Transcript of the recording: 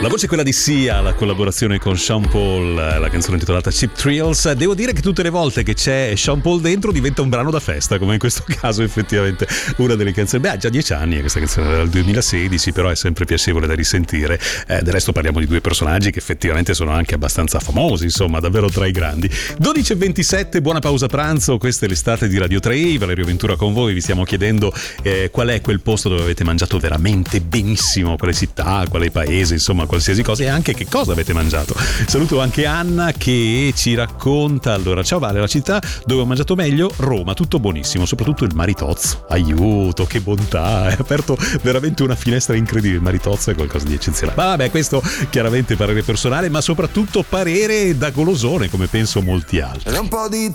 La voce è quella di Sia, la collaborazione con Sean Paul, la canzone intitolata Cheap Thrills. Devo dire che tutte le volte che c'è Sean Paul dentro diventa un brano da festa, come in questo caso effettivamente una delle canzoni. Beh, ha già 10 anni, questa canzone era del 2016, però è sempre piacevole da risentire. Del resto parliamo di due personaggi che effettivamente sono anche abbastanza famosi, insomma, davvero tra i grandi. 12:27, buona pausa pranzo, questa è l'estate di Radio 3, Valerio Ventura con voi, vi stiamo chiedendo qual è quel posto dove avete mangiato veramente benissimo, quale città, quale paese, insomma qualsiasi cosa, e anche che cosa avete mangiato. Saluto anche Anna che ci racconta: allora, ciao Vale, la città dove ho mangiato meglio, Roma, tutto buonissimo, soprattutto il Maritozzo, aiuto, che bontà, è aperto veramente una finestra incredibile, il Maritozzo è qualcosa di eccezionale. Ma vabbè, questo chiaramente parere personale, ma soprattutto parere da golosone, come penso molti altri. È un po' di